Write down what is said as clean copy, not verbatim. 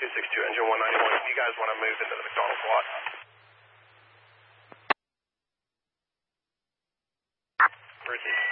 262, engine 191. If you guys want to move into the McDonald's lot. Ruthie.